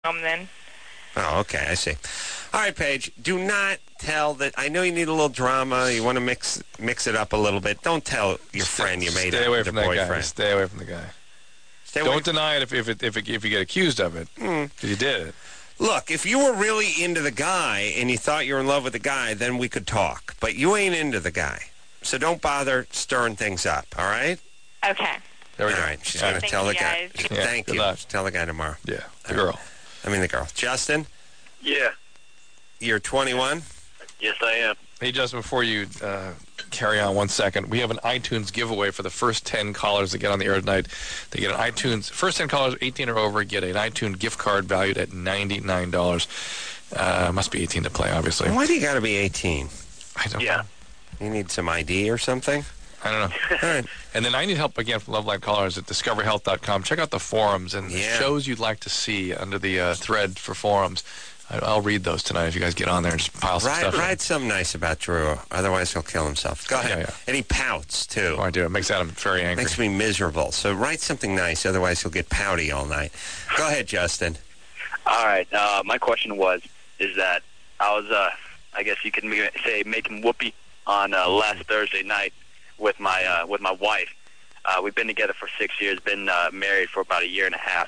then. Oh, okay, I see. All right, Paige, do not tell that. I know you need a little drama. You want to mix it up a little bit. Don't tell your friend you made Stay out away with from their that guy. boyfriend. Stay away from the guy. Don't deny it if you get accused of it. Because you did it. Look, if you were really into the guy and you thought you were in love with the guy, then we could talk. But you ain't into the guy. So don't bother stirring things up, all right? Okay. There we go. All right, she's going to tell the guy. Thank you, guys. Thank Good you. luck. Tell the guy tomorrow. Yeah, the girl. The girl. Justin, Yeah. you're 21? Yes, I am. Hey, Justin, before you carry on 1 second, we have an iTunes giveaway for the first 10 callers that get on the air tonight. They get an iTunes, first 10 callers, 18 or over, get an iTunes gift card valued at $99. Must be 18 to play, obviously. Why do you got to be 18? I don't Yeah. know. You need some ID or something? I don't know. All right. And then I need help again from Loveline callers at discoverhealth.com. Check out the forums and the Yeah. shows you'd like to see under the thread for forums. I'll read those tonight if you guys get on there and just pile some stuff. Write something nice about Drew, otherwise he'll kill himself. Go ahead. Yeah. And he pouts, too. Oh, I do. It makes Adam very angry. Makes me miserable. So write something nice, otherwise he'll get pouty all night. Go ahead, Justin. All right. My question is that I was, I guess you can say, making whoopee on last Thursday night with my wife. We've been together for 6 years, been married for about a year and a half.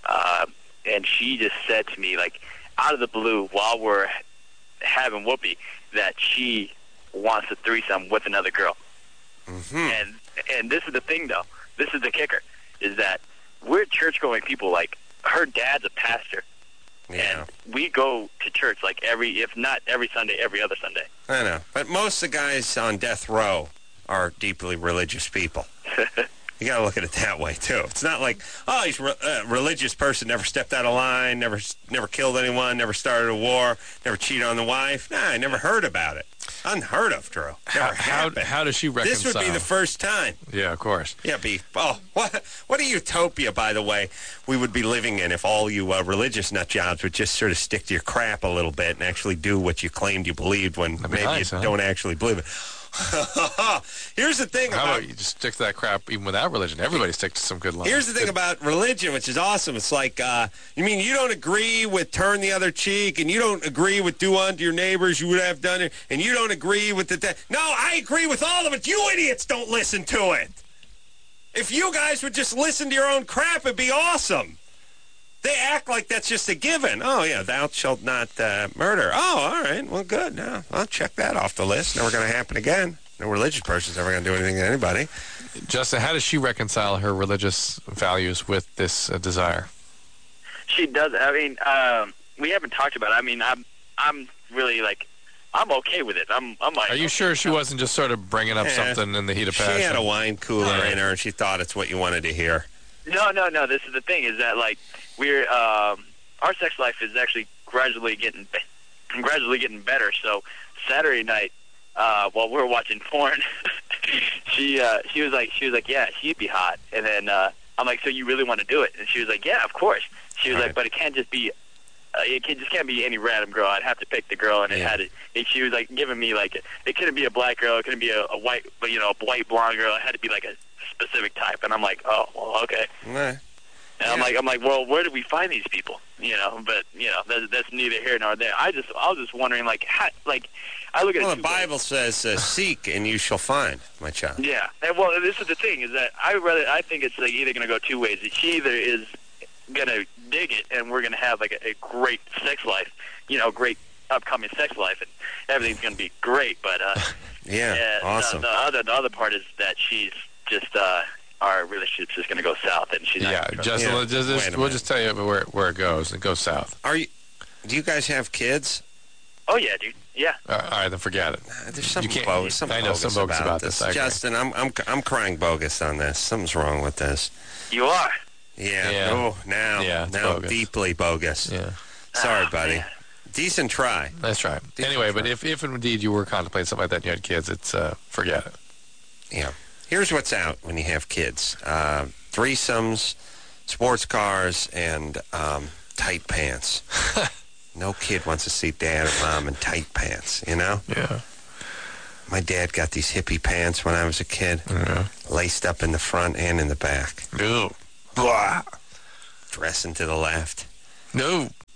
And she just said to me, like, out of the blue, while we're having whoopee, that she wants a threesome with another girl. Mm-hmm. And this is the thing, though. This is the kicker, is that we're church-going people. Like, her dad's a pastor. Yeah, And we go to church, like, if not every Sunday, every other Sunday. I know. But most of the guys on death row are deeply religious people. You got to look at it that way, too. It's not like, oh, he's a religious person, never stepped out of line, never killed anyone, never started a war, never cheated on the wife. Nah, I never heard about it. Unheard of, Drew. Never happened. How does she reconcile? This would be the first time. Yeah, of course. Yeah, what a utopia, by the way, we would be living in if all you religious nut jobs would just sort of stick to your crap a little bit and actually do what you claimed you believed when maybe nice, you huh? don't actually believe it. Here's the thing How about... about you just stick to that crap even without religion? Everybody sticks to some good lines. Here's the thing about religion, which is awesome. It's like, you mean you don't agree with turn the other cheek, and you don't agree with do unto your neighbors you would have done it, and you don't agree with the... No, I agree with all of it. You idiots don't listen to it. If you guys would just listen to your own crap, it'd be awesome. They act like that's just a given. Oh, yeah, thou shalt not murder. Oh, all right, well, good. No, I'll check that off the list. Never going to happen again. No religious person's ever going to do anything to anybody. Justin, how does she reconcile her religious values with this desire? She does. I mean, we haven't talked about it. I mean, I'm really, like, I'm okay with it. I'm like... Are you sure she wasn't just sort of bringing up something in the heat of passion? She had a wine cooler in her, and she thought it's what you wanted to hear. No. This is the thing, is that, like, we're our sex life is actually gradually getting better. So Saturday night, while we were watching porn, she was like, yeah, she'd be hot. And then I'm like, so you really want to do it? And she was like, yeah, of course. She was like, but it can't just be. Just can't be any random girl. I'd have to pick the girl, and she was like giving me like it couldn't be a black girl, it couldn't be a white, a white blonde girl. It had to be like a specific type. And I'm like, oh, well, okay. Nah. And I'm like, well, where do we find these people? But that's neither here nor there. I was just wondering, like, I look at well, it the Bible says, "Seek and you shall find," my child. Yeah, and well, this is the thing, is that I think it's like either going to go two ways. She either is going to dig it, and we're going to have like a great sex life, great upcoming sex life, and everything's going to be great. But awesome. The other part is that she's just. Our relationship's just going to go south, and she's not. Justin, we'll just tell you where it goes. It goes south. Do you guys have kids? Oh yeah, dude. Yeah. All right, then forget it. There's something bogus. I know some bogus about this. Justin, I'm crying bogus on this. Something's wrong with this. You are. Yeah. Oh, now bogus. Deeply bogus. Yeah. Sorry, buddy. Man. Decent try. Let's try. Anyway, but if indeed you were contemplating something like that and you had kids, it's forget it. Yeah. Here's what's out when you have kids. Threesomes, sports cars, and tight pants. No kid wants to see dad or mom in tight pants, Yeah. My dad got these hippie pants when I was a kid, laced up in the front and in the back. No. Blah. Dressing to the left. No.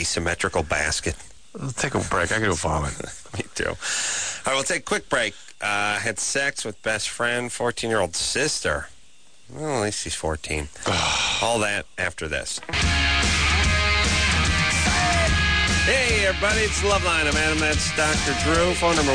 asymmetrical basket. Let's take a break. I got to vomit. Me too. All right, we'll take a quick break. Had sex with best friend, 14-year-old sister. Well, at least he's 14. All that after this. Hey, everybody, it's the Love Line. I'm Adam. That's Dr. Drew. Phone number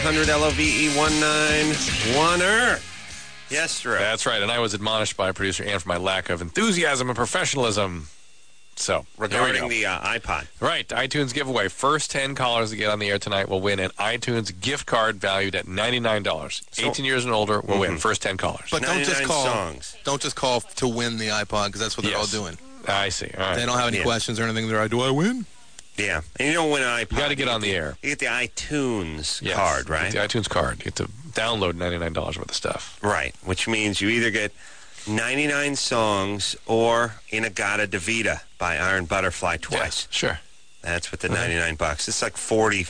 1-800-LOVE-191-ER. Yes, Drew. That's right, and I was admonished by producer Ann for my lack of enthusiasm and professionalism. So, regarding the iPod. Right, iTunes giveaway. First 10 callers to get on the air tonight will win an iTunes gift card valued at $99. 18 years and older will win. First 10 callers. But don't just call. Songs. Don't just call to win the iPod, because that's what they're all doing. I see. All right. They don't have any questions or anything. They're like, do I win? Yeah, and you don't win an iPod. You got to get on the air. You get the iTunes card, right? The iTunes card. You get to download $99 worth of stuff. Right, which means you either get 99 songs or Inagata Davida by Iron Butterfly twice. Yes, sure. That's what the $99. It's like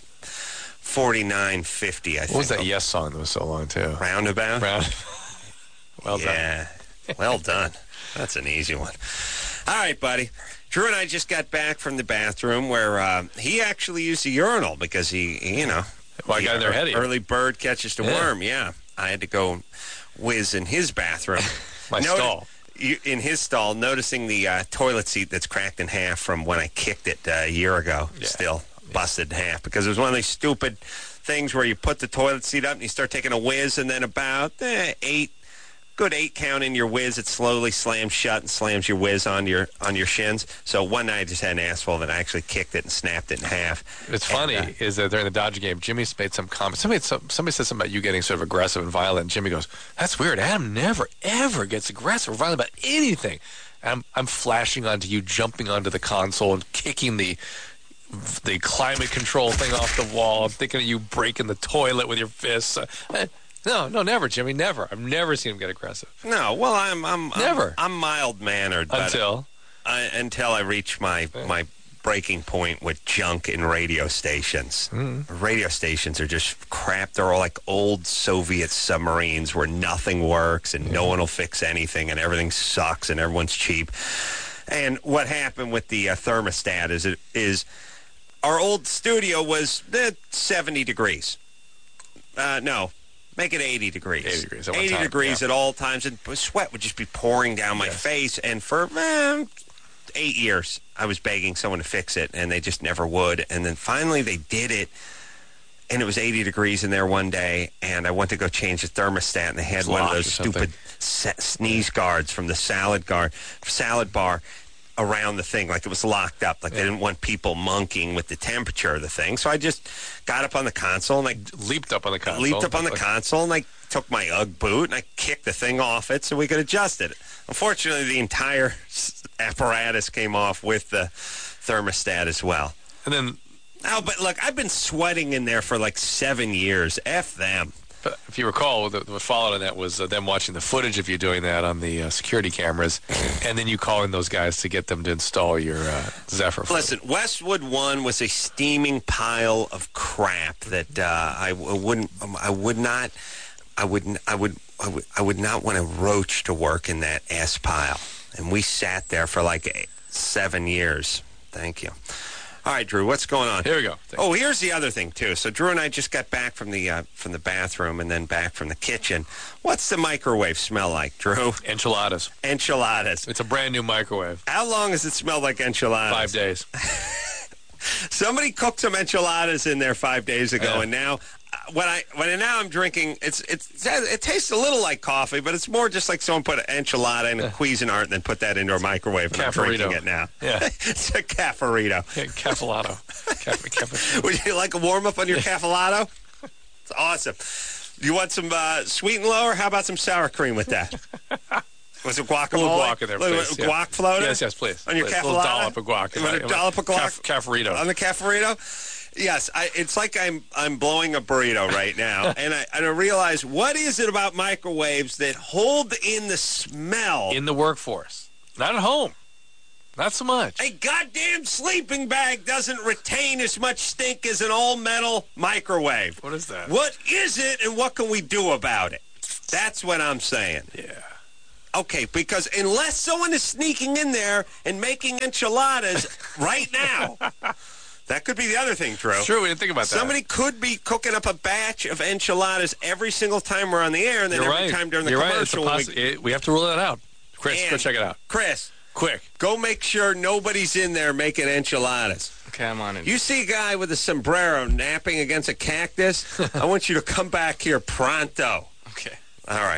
$49.50, I think. What was that Yes song that was so long, too? Roundabout? Well done. Yeah, well done. That's an easy one. All right, buddy. Drew and I just got back from the bathroom where he actually used the urinal because he Well, I got in there ahead of you. Early bird catches the worm, yeah. I had to go whiz in his bathroom. Stall. In his stall, noticing the toilet seat that's cracked in half from when I kicked it a year ago, still busted in half, because it was one of these stupid things where you put the toilet seat up and you start taking a whiz, and then about 8 count in your whiz, it slowly slams shut and slams your whiz on your shins. So one night I just had an ass full of it. I actually kicked it and snapped it in half. It's funny is that during the Dodger game, Jimmy made some comment. Somebody said something about you getting sort of aggressive and violent. And Jimmy goes, "That's weird. Adam never ever gets aggressive or violent about anything." And I'm flashing onto you, jumping onto the console and kicking the climate control thing off the wall. I'm thinking of you breaking the toilet with your fists. No, never, Jimmy, never. I've never seen him get aggressive. No, well, I'm mild mannered until I reach my breaking point with junk in radio stations. Radio stations are just crap. They're all like old Soviet submarines where nothing works and no one will fix anything and everything sucks and everyone's cheap. And what happened with the thermostat is our old studio was 70 degrees. No. Make it 80 degrees. 80 degrees. 80 degrees at all times, and sweat would just be pouring down my face. And for 8 years, I was begging someone to fix it, and they just never would. And then finally they did it, and it was 80 degrees in there one day, and I went to go change the thermostat, and they had one of those stupid sneeze guards from the salad bar around the thing, like it was locked up, like they didn't want people monkeying with the temperature of the thing. So I just got up on the console and I leaped up on the console and I took my Ugg boot and I kicked the thing off it so we could adjust it. Unfortunately, the entire apparatus came off with the thermostat as well. And then, but look, I've been sweating in there for like 7 years. F them. But if you recall, what followed on that was them watching the footage of you doing that on the security cameras, and then you calling those guys to get them to install your Zephyr. Listen, Westwood One was a steaming pile of crap that I would not want a roach to work in that ass pile. And we sat there for like 7 years. Thank you. All right, Drew, what's going on? Here we go. Here's the other thing, too. So Drew and I just got back from the bathroom and then back from the kitchen. What's the microwave smell like, Drew? Enchiladas. Enchiladas. It's a brand new microwave. How long has it smelled like enchiladas? 5 days. Somebody cooked some enchiladas in there 5 days ago, and now when I'm drinking, it tastes a little like coffee, but it's more just like someone put an enchilada in a Cuisinart and then put that into a microwave. And I'm drinking it now. Yeah, it's a cafferito. Yeah, caffelato. Would you like a warm up on your caffelato? It's awesome. You want some sweet and low, or how about some sour cream with that? Was it guacamole? A little guac in there, please. Guac floater? Yes, please. On your caffelato? A little dollop of guac. You want a dollop of guac? Cafferito. On the cafferito? Yes, it's like I'm blowing a burrito right now, and I realize, what is it about microwaves that hold in the smell? In the workforce. Not at home. Not so much. A goddamn sleeping bag doesn't retain as much stink as an all-metal microwave. What is that? What is it, and what can we do about it? That's what I'm saying. Yeah. Okay, because unless someone is sneaking in there and making enchiladas right now, that could be the other thing, Drew. Sure, we didn't think about that. Somebody could be cooking up a batch of enchiladas every single time we're on the air, and then every time during the commercial. We have to rule that out. Chris, go check it out. Chris, quick. Go make sure nobody's in there making enchiladas. Okay, I'm on it. You see a guy with a sombrero napping against a cactus, I want you to come back here pronto. Okay. All right.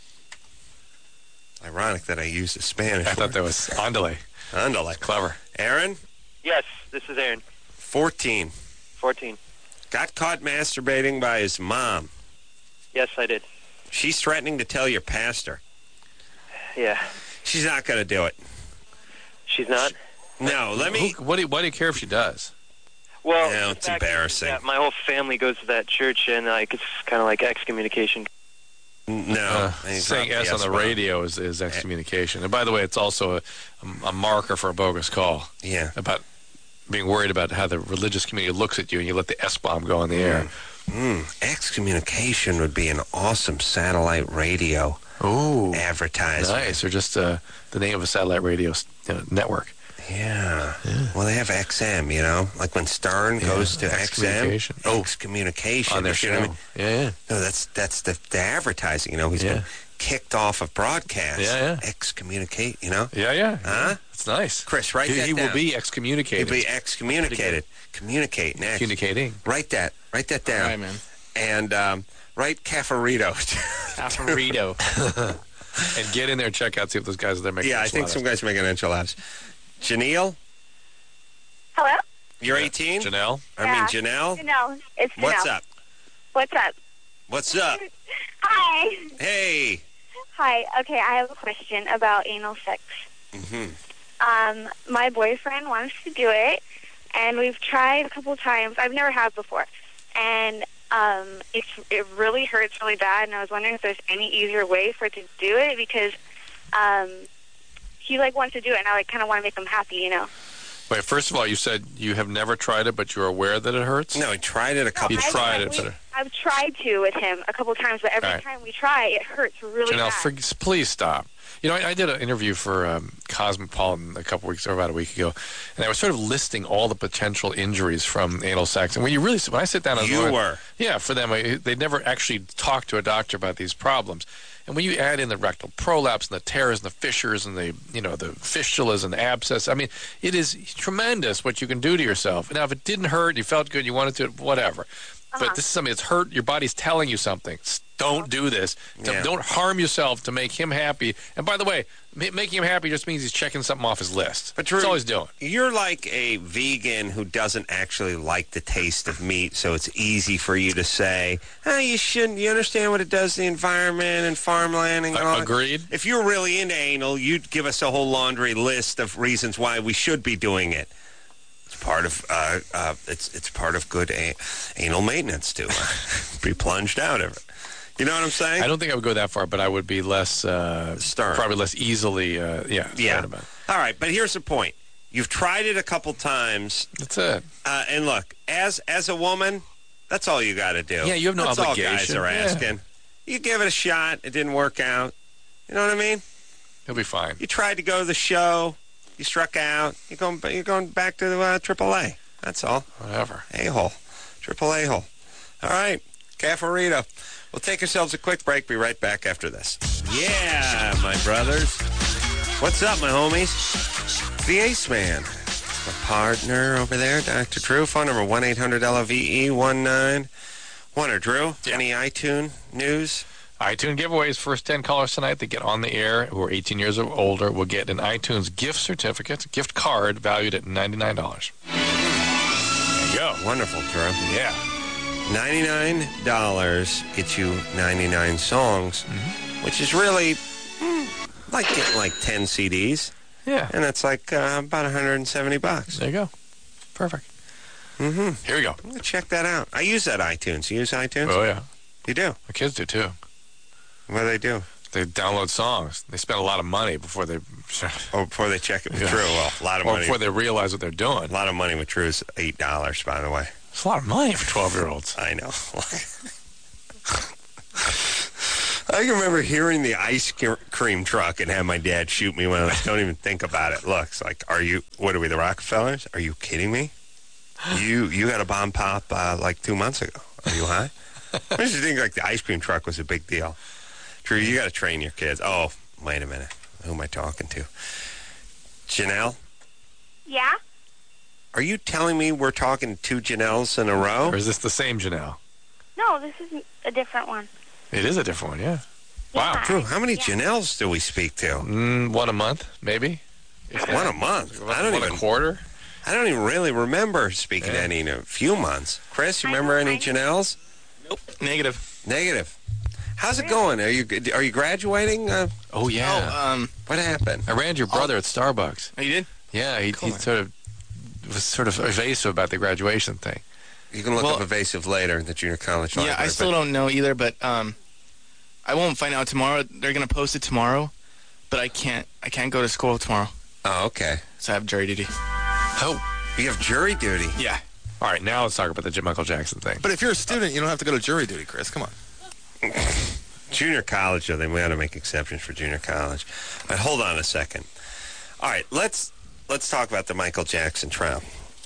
Ironic that I used the Spanish I thought that was andale. Andale. Clever. Aaron? Yes, this is Aaron. 14. 14. Got caught masturbating by his mom. Yes, I did. She's threatening to tell your pastor. Yeah. She's not going to do it. She's not? No, let me... Why do you care if she does? Well, no, it's embarrassing. My whole family goes to that church, and it's kind of like excommunication. No. Saying S on the radio is excommunication. And by the way, it's also a marker for a bogus call. Yeah. About being worried about how the religious community looks at you and you let the S-bomb go in the air. Excommunication would be an awesome satellite radio advertisement. Nice. Or just the name of a satellite radio network. Yeah. Well, they have XM, like when Stern goes to XM. Excommunication. On their show. You know what I mean? Yeah. No, that's the advertising. He's been kicked off of broadcast. Yeah. Excommunicate. Yeah. Huh? That's nice. Chris, write that down. He will be excommunicated. He'll be excommunicated. Communicate next. Communicating. Write that down. All right, man. And write Cafarito. Cafarito. And get in there and check out, see if those guys are there making enchiladas. I think some guys are making enchiladas. Janelle? Hello? You're 18? Janelle? Janelle? Janelle. It's Janelle. What's up? What's up? Hi. Hey. Hi. Okay, I have a question about anal sex. My boyfriend wants to do it, and we've tried a couple times. I've never had before. And it really hurts really bad, and I was wondering if there's any easier way for it to do it, because he wants to do it, and I kind of want to make him happy, Wait, first of all, you said you have never tried it, but you're aware that it hurts? No, he tried it a couple times. I've tried to with him a couple times, but every time we try, it hurts really bad. Janelle, please stop. I did an interview for Cosmopolitan about a week ago, and I was sort of listing all the potential injuries from anal sex. And when I sit down as for them, they never actually talk to a doctor about these problems. And when you add in the rectal prolapse and the tears and the fissures and the fistulas and the abscess, I mean, it is tremendous what you can do to yourself. Now, if it didn't hurt, you felt good, you wanted to, whatever. But this is something that's hurt. Your body's telling you something. Don't do this. Don't harm yourself to make him happy. And by the way, making him happy just means he's checking something off his list. But Drew, that's all he's doing. You're like a vegan who doesn't actually like the taste of meat, so it's easy for you to say, you shouldn't. You understand what it does to the environment and farmland and all. Agreed. If you're really into anal, you'd give us a whole laundry list of reasons why we should be doing it. It's part of it's part of good anal maintenance to be plunged out of it. You know what I'm saying? I don't think I would go that far, but I would be less stern, probably less easily stern about it. All right, but here's the point: you've tried it a couple times. That's it. And look, as a woman, that's all you got to do. Yeah, you have no obligation. That's all guys are asking. You give it a shot. It didn't work out. You know what I mean? He'll be fine. You tried to go to the show. You struck out. You're going back to AAA. That's all. Whatever. A-hole. Triple A-hole. All right. Cafarito. We'll take ourselves a quick break. Be right back after this. Yeah, my brothers. What's up, my homies? The Ace Man. My partner over there, Dr. Drew. Phone number 1-800-LOVE-19. Wonder, Drew, any iTunes news? iTunes giveaways. First 10 callers tonight that get on the air who are 18 years or older will get an iTunes gift certificate, gift card valued at $99. There you go. Wonderful, Drew. Yeah. $99 gets you 99 songs, which is really like getting like 10 CDs. Yeah. And that's like about $170. There you go. Perfect. Here we go. I'm going to check that out. I use that iTunes. You use iTunes? Oh, yeah. You do? My kids do, too. What do they do? They download songs. They spend a lot of money before they... before they check it with Drew. Well, a lot of money. Or before they realize what they're doing. A lot of money with Drew is $8, by the way. It's a lot of money for 12-year-olds. I know. I can remember hearing the ice cream truck and have my dad shoot me when I don't even think about it. Look, it's like, what are we, the Rockefellers? Are you kidding me? You got a bomb pop like 2 months ago. Are you high? I used to think like the ice cream truck was a big deal. Drew, you got to train your kids. Oh, wait a minute. Who am I talking to? Janelle? Yeah? Are you telling me we're talking 2 Janelles in a row? Or is this the same Janelle? No, this is a different one. It is a different one, yeah. Yeah. Wow. Drew, how many Janelles do we speak to? One a month, maybe. One a month. One a quarter. I don't even really remember speaking to any in a few months. Chris, you remember any Janelles? Nope. Negative. Negative. How's it going? Are you graduating? Oh yeah. Oh, What happened? I ran your brother at Starbucks. Oh, you did? Yeah, he was sort of evasive about the graduation thing. You can look up evasive later in the junior college library. Yeah, I still don't know either, but I won't find out tomorrow. They're gonna post it tomorrow, but I can't go to school tomorrow. Oh, okay. So I have jury duty. Oh, You have jury duty. Yeah. all right. Now let's talk about the Michael Jackson thing. But if you're a student, you don't have to go to jury duty, Chris. Come on. Junior college, though, they ought to make exceptions for junior college. But hold on a second. All right, let's talk about the Michael Jackson trial.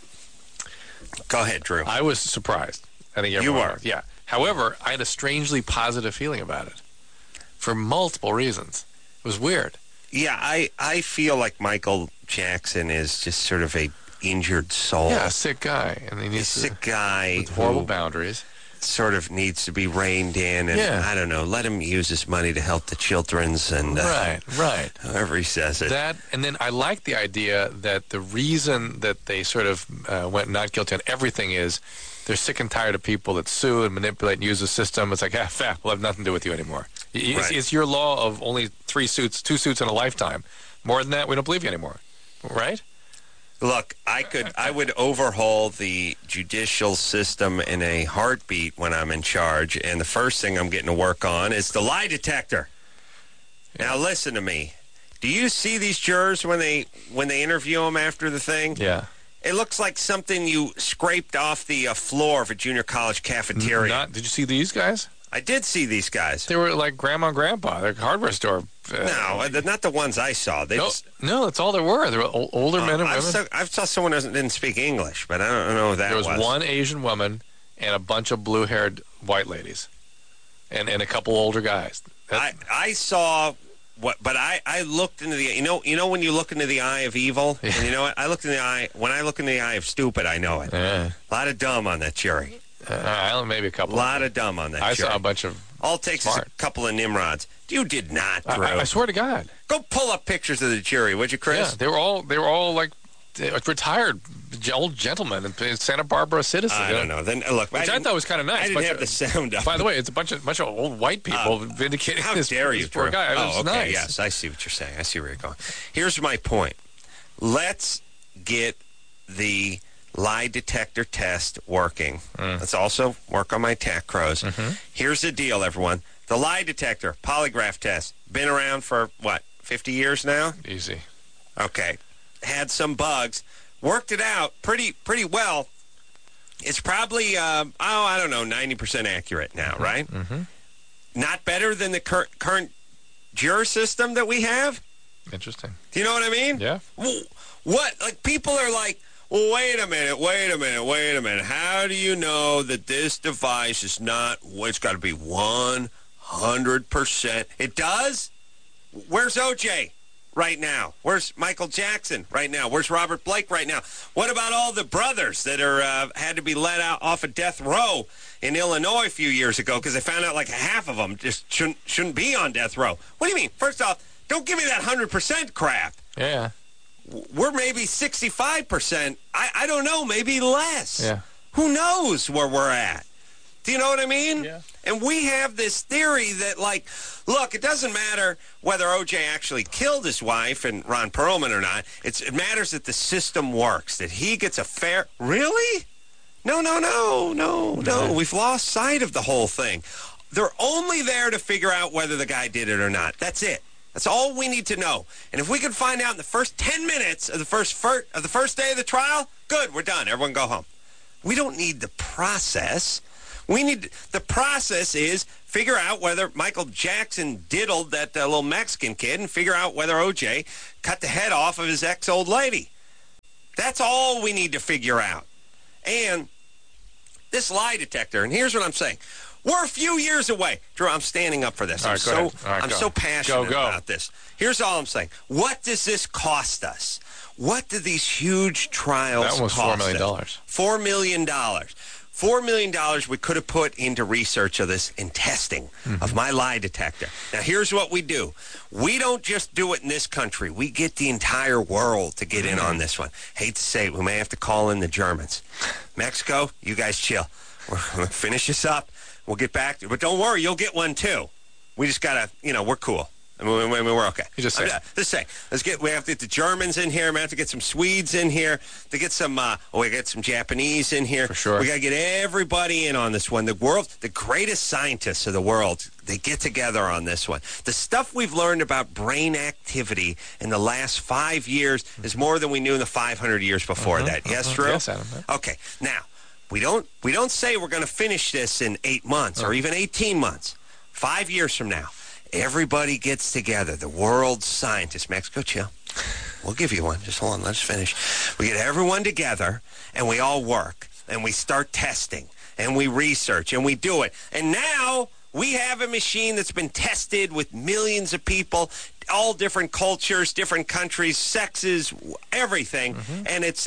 Go ahead, Drew. I was surprised. I think You were? Yeah. However, I had a strangely positive feeling about it for multiple reasons. It was weird. Yeah, I feel like Michael Jackson is just sort of a injured soul. Yeah, a sick guy, and he A needs sick guy with horrible who boundaries. sort of needs to be reined in, and I don't know, let him use his money to help the children's and Right. however he says it. That, and then I like the idea that the reason that they sort of went not guilty on everything is they're sick and tired of people that sue and manipulate and use the system. It's like, we'll have nothing to do with you anymore. It's your law of only 2 suits in a lifetime. More than that, we don't believe you anymore. Right? Look, I would overhaul the judicial system in a heartbeat when I'm in charge, and the first thing I'm getting to work on is the lie detector. Yeah. Now listen to me. Do you see these jurors when they interview them after the thing? Yeah. It looks like something you scraped off the floor of a junior college cafeteria. Did you see these guys? I did see these guys. They were like grandma and grandpa. They're hardware store. No, they're not the ones I saw. No, that's all there were. There were older men and women. I saw someone who didn't speak English, but I don't know who that was. There was one Asian woman and a bunch of blue-haired white ladies, and a couple older guys. I saw what, but I looked into the you know when you look into the eye of evil, and you know what? When I look in the eye of stupid, I know it. A lot of dumb on that jury. Maybe a couple. A lot of dumb on that jury. I saw a bunch of. All it takes is a couple of Nimrods. You did not, Drew. I swear to God. Go pull up pictures of the jury, would you, Chris? Yeah, they were all like retired old gentlemen in Santa Barbara citizens. I don't know. Then look, which I thought was kind of nice. I didn't have the sound up. By the way, it's a bunch of old white people vindicating how this dare you, poor Drew. guy. It was okay, nice. Yes, I see what you're saying. I see where you're going. Here's my point. Let's get the lie detector test working. Let's also work on my tack crows. Here's the deal, everyone. The lie detector polygraph test been around for 50 years now? Easy. Okay. Had some bugs. Worked it out pretty well. It's probably I don't know, 90% accurate now, right? Not better than the current juror system that we have? Interesting. Do you know what I mean? Yeah. What? Like, people are like, well, wait a minute. How do you know that this device is not, it's got to be 100%? It does? Where's OJ right now? Where's Michael Jackson right now? Where's Robert Blake right now? What about all the brothers that are had to be let out off of death row in Illinois a few years ago because they found out like half of them just shouldn't be on death row? What do you mean? First off, don't give me that 100% crap. Yeah. We're maybe 65%. I don't know, maybe less. Yeah. Who knows where we're at? Do you know what I mean? Yeah. And we have this theory that, like, look, it doesn't matter whether O.J. actually killed his wife and Ron Perlman or not. It matters that the system works, that he gets a fair... Really? No. We've lost sight of the whole thing. They're only there to figure out whether the guy did it or not. That's it. That's all we need to know. And if we can find out in the first 10 minutes of the first day of the trial, good, we're done. Everyone go home. We don't need the process. The process is figure out whether Michael Jackson diddled that little Mexican kid and figure out whether O.J. cut the head off of his ex-old lady. That's all we need to figure out. And this lie detector, and here's what I'm saying. We're a few years away. Drew, I'm standing up for this. All right, I'm so passionate about this. Here's all I'm saying. What does this cost us? What do these huge trials cost us? That was $4 million. $4 million. $4 million we could have put into research of this and testing of my lie detector. Now, here's what we do. We don't just do it in this country. We get the entire world to get in on this one. Hate to say it, we may have to call in the Germans. Mexico, you guys chill. We're going to finish this up. We'll get back to it. But don't worry, you'll get one too. We just got to, we're cool. I mean, we're okay. You just say. We have to get the Germans in here. We have to get some Swedes in here. To get some, we get some Japanese in here. For sure. We got to get everybody in on this one. The greatest scientists of the world, they get together on this one. The stuff we've learned about brain activity in the last 5 years is more than we knew in the 500 years before that. Yes, Drew? Yes, Adam. Okay. Now, we don't say we're going to finish this in 8 months or even 18 months. 5 years from now. Everybody gets together. The world's scientists. Mexico, chill. We'll give you one. Just hold on. Let's finish. We get everyone together, and we all work, and we start testing, and we research, and we do it. And now we have a machine that's been tested with millions of people, all different cultures, different countries, sexes, everything, and it's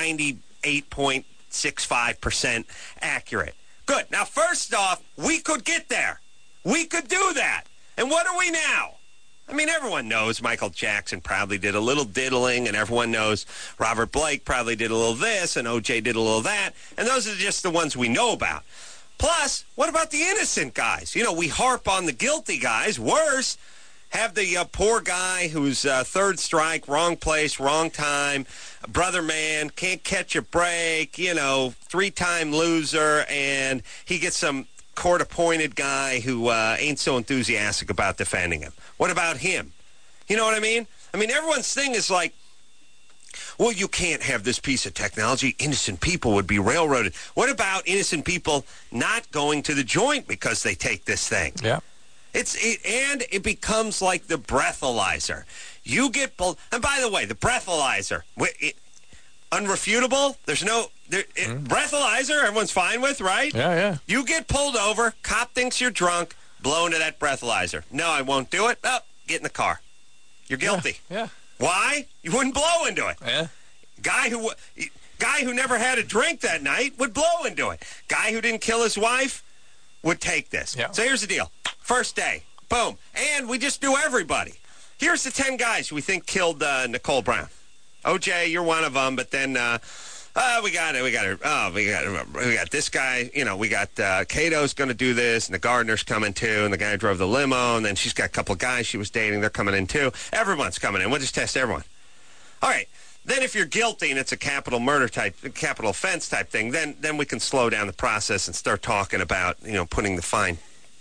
98.65% accurate. Good. Now, first off, we could get there. We could do that. And what are we now? I mean, everyone knows Michael Jackson probably did a little diddling, and everyone knows Robert Blake probably did a little this, and O.J. did a little that, and those are just the ones we know about. Plus, what about the innocent guys? We harp on the guilty guys. Worse, have the poor guy who's third strike, wrong place, wrong time, brother man, can't catch a break, 3-time loser, and he gets some court-appointed guy who ain't so enthusiastic about defending him. What about him? You know what I mean? I mean, everyone's thing is like, well, you can't have this piece of technology. Innocent people would be railroaded. What about innocent people not going to the joint because they take this thing? Yeah. It becomes like the breathalyzer. You get pulled. And by the way, the breathalyzer, unrefutable. There's no breathalyzer. Everyone's fine with, right? Yeah. You get pulled over. Cop thinks you're drunk. Blow into that breathalyzer. No, I won't do it. Oh, get in the car. You're guilty. Yeah. Why? You wouldn't blow into it. Yeah. Guy who never had a drink that night would blow into it. Guy who didn't kill his wife would take this. Yeah. So here's the deal. First day. Boom. And we just do everybody. Here's the 10 guys we think killed Nicole Brown. OJ, you're one of them, but then we got this guy. We got Cato's going to do this, and the Gardner's coming too, and the guy who drove the limo, and then she's got a couple of guys she was dating. They're coming in too. Everyone's coming in. We'll just test everyone. All right. Then if you're guilty and it's a capital offense type thing, then we can slow down the process and start talking about putting the finer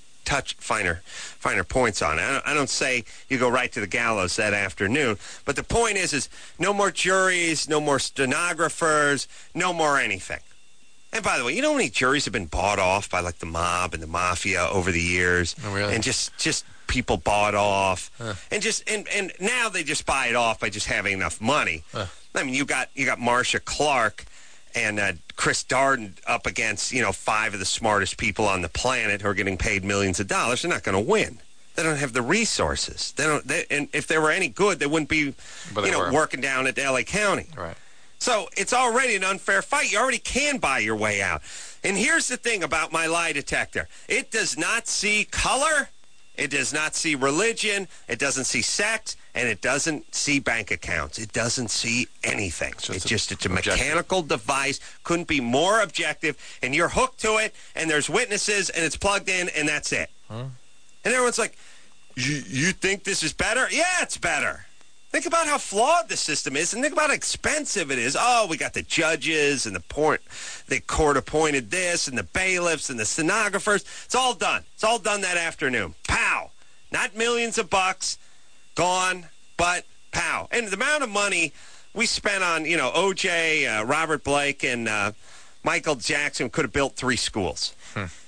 points on it. I don't say you go right to the gallows that afternoon, but the point is no more juries, no more stenographers, no more anything. And by the way, you know how many juries have been bought off by like the mob and the mafia over the years? Oh, really? And just people bought off, and now they just buy it off by just having enough money. I mean, you got Marcia Clark and Chris Darden up against 5 of the smartest people on the planet who are getting paid millions of dollars. They're not going to win. They don't have the resources. And if they were any good, they wouldn't be working down at L.A. County. Right. So it's already an unfair fight. You already can buy your way out. And here's the thing about my lie detector. It does not see color. It does not see religion. It doesn't see sex. And it doesn't see bank accounts. It doesn't see anything. It's a mechanical device. Couldn't be more objective. And you're hooked to it, and there's witnesses, and it's plugged in, and that's it. And everyone's like, you think this is better? Yeah, it's better. Think about how flawed the system is, and think about how expensive it is. Oh, we got the judges and the court-appointed this, and the bailiffs and the stenographers. It's all done. It's all done that afternoon. Pow. Not millions of bucks. Gone, but pow. And the amount of money we spent on, O.J., Robert Blake, and Michael Jackson could have built 3 schools.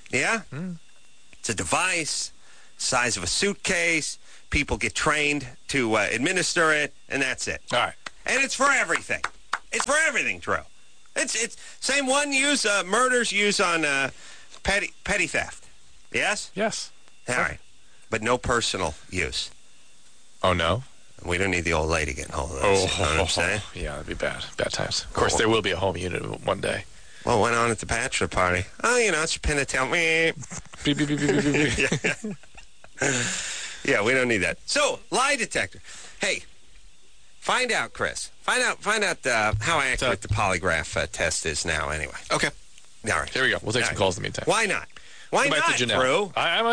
Yeah? It's a device, size of a suitcase. People get trained to administer it, and that's it. All right. And it's for everything. It's for everything, Drew. It's same one use, murders use on petty theft. Yes? Yes. All right. But no personal use. Oh, no? We don't need the old lady getting hold of this. You know what I'm saying? Yeah, that'd be bad. Bad times. Of course, there will be a home unit one day. What went on at the bachelor party? Oh, it's your pin to tell me. Beep, beep, beep, beep, beep, beep. Yeah, we don't need that. So, lie detector. Hey, find out, Chris. Find out how accurate the polygraph test is now. Anyway. Okay. All right. Here we go. We'll take some calls in the meantime. Why not? Why Go back not, to Janelle. Drew?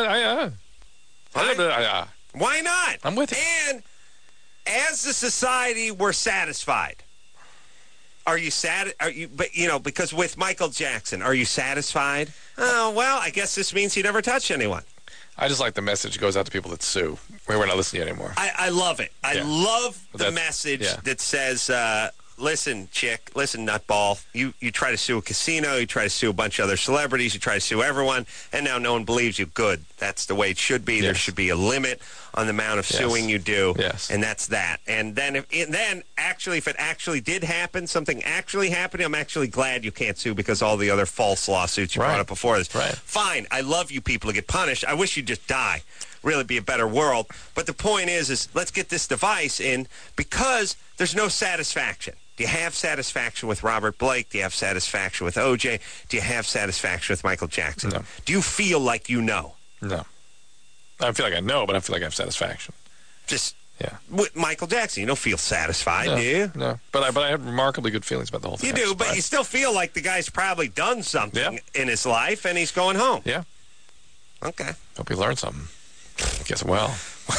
Why not? I'm with you. And as a society, we're satisfied. Are you sad? Are you? But because with Michael Jackson, are you satisfied? Oh well, I guess this means he never touched anyone. I just like the message goes out to people that sue. We're not listening anymore. I love it. I love the message yeah. that says, listen, chick, listen, nutball, you try to sue a casino, you try to sue a bunch of other celebrities, you try to sue everyone, and now no one believes you. Good. That's the way it should be. Yes. There should be a limit on the amount of suing you do. Yes. And that's that. And then if it actually did happen, something actually happened, I'm actually glad you can't sue because all the other false lawsuits you brought up before this. Right. Fine. I love you people to get punished. I wish you'd just die. Really be a better world. But the point is let's get this device in because there's no satisfaction. Do you have satisfaction with Robert Blake? Do you have satisfaction with O.J.? Do you have satisfaction with Michael Jackson? No. Do you feel like you know? No. I don't feel like I know, but I feel like I have satisfaction. Just yeah. With Michael Jackson, you don't feel satisfied, do you? No. But I have remarkably good feelings about the whole thing. You do, but you still feel like the guy's probably done something in his life and he's going home. Yeah. Okay. Hope he learned something. I guess well.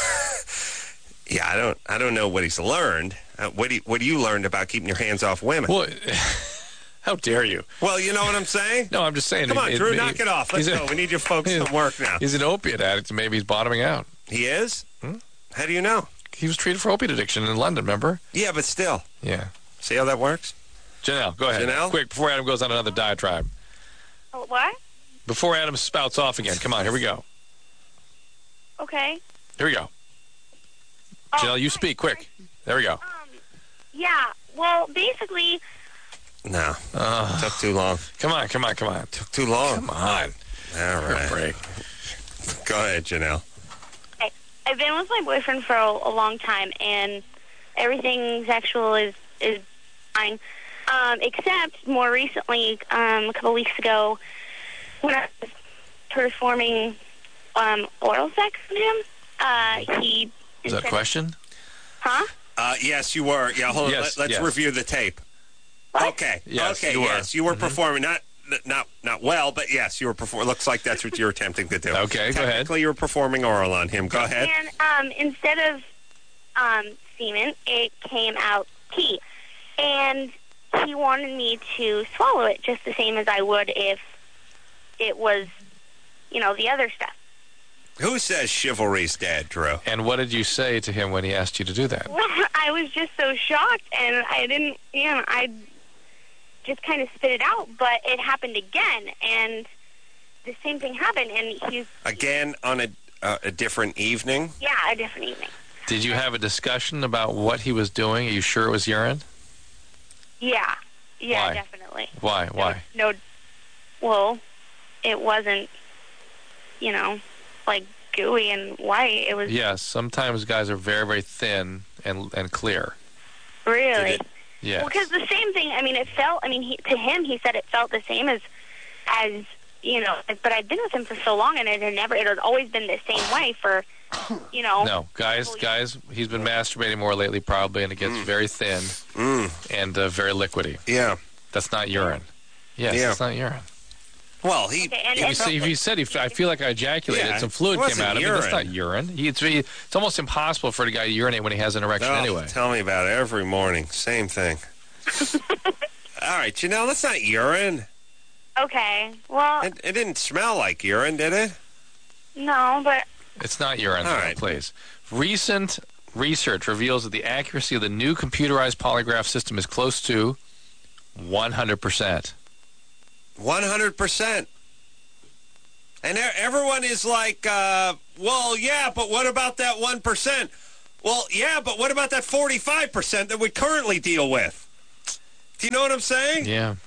Yeah, I don't know what he's learned. What do you learned about keeping your hands off women? Well, how dare you? Well, you know what I'm saying? No, I'm just saying. Come on, Drew, knock it off. Let's go. We need you folks to work now. He's an opiate addict, and maybe he's bottoming out. He is? How do you know? He was treated for opiate addiction in London, remember? Yeah, but still. Yeah. See how that works? Janelle, go ahead. Janelle? Quick, before Adam goes on another diatribe. Oh, what? Before Adam spouts off again. Come on, here we go. Okay. Here we go. Janelle, you speak, quick. There we go. Yeah, well, basically... No. Took too long. Come on. Took too long. Come on. All right. Break. Go ahead, Janelle. I've been with my boyfriend for a long time, and everything sexual is fine. Except more recently, a couple weeks ago, when I was performing oral sex with him, he... Is that a question? Huh? Yes, you were. Yeah, hold on. Let's review the tape. What? Okay. Yes, okay. you were. Yes, you were performing not well, but yes, you were performing. Looks like that's what you were attempting to do. Okay, go ahead. Technically, you were performing oral on him. Go ahead. And instead of semen, it came out pee, and he wanted me to swallow it just the same as I would if it was, the other stuff. Who says chivalry's dead, Drew? And what did you say to him when he asked you to do that? Well, I was just so shocked, and I didn't, I just kind of spit it out, but it happened again, and the same thing happened, and he's... Again on a different evening? Yeah, a different evening. Did you have a discussion about what he was doing? Are you sure it was urine? Yeah. Yeah, Why? definitely. Why? Why? No, well, it wasn't, like gooey and white. It was... Yes, sometimes guys are very, very thin and clear. Really? Yes. Well, because the same thing, it felt, to him, he said it felt the same as, but I'd been with him for so long, and it had always been the same way for, No, guys, he's been masturbating more lately probably, and it gets very thin and very liquidy. Yeah. That's not urine. Yes, that's not urine. Well, if you said, I feel like I ejaculated, some fluid came out of me, that's not urine. It's almost impossible for a guy to urinate when he has an erection anyway. Tell me about it every morning. Same thing. All right, Janelle, that's not urine. Okay, well... It didn't smell like urine, did it? No, but... It's not urine, all right. Please. Recent research reveals that the accuracy of the new computerized polygraph system is close to 100%. 100%. And everyone is like, well, yeah, but what about that 1%? Well, yeah, but what about that 45% that we currently deal with? Do you know what I'm saying? Yeah.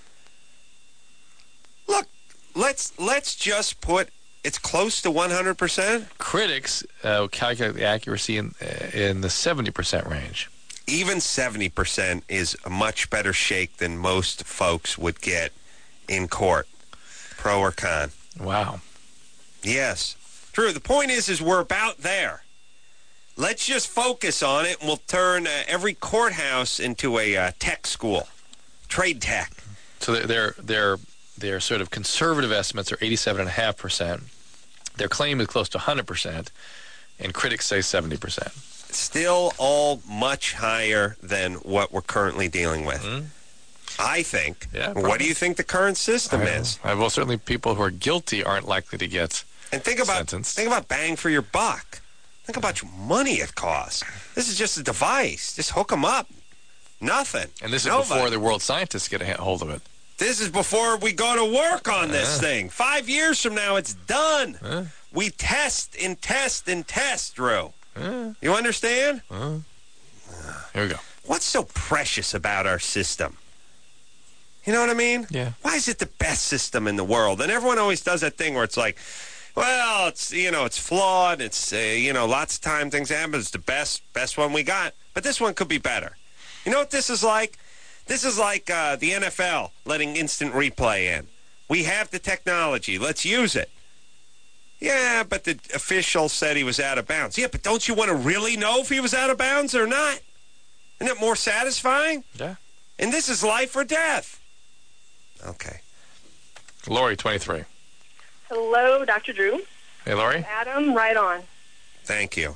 Look, let's just put it's close to 100%. Critics calculate the accuracy in the 70% range. Even 70% is a much better shake than most folks would get in court, pro or con. Wow. Yes. True. The point is we're about there. Let's just focus on it, and we'll turn every courthouse into a tech school, trade tech. So their sort of conservative estimates are 87.5%. Their claim is close to 100%, and critics say 70%. Still all much higher than what we're currently dealing with. I think. Yeah, what do you think the current system is? Well, certainly people who are guilty aren't likely to get sentenced. Think about bang for your buck. Think about your money it costs. This is just a device. Just hook them up. Nothing. And this is before the world scientists get a hold of it. This is before we go to work on this thing. 5 years from now, it's done. We test and test and test, Drew. You understand? Here we go. What's so precious about our system? You know what I mean? Yeah. Why is it the best system in the world? And everyone always does that thing where it's like, well, it's flawed. It's, lots of time things happen. It's the best one we got. But this one could be better. You know what this is like? This is like the NFL letting instant replay in. We have the technology. Let's use it. Yeah, but the official said he was out of bounds. Yeah, but don't you want to really know if he was out of bounds or not? Isn't it more satisfying? Yeah. And this is life or death. Okay. Lori, 23. Hello, Dr. Drew. Hey, Lori. Adam, right on. Thank you.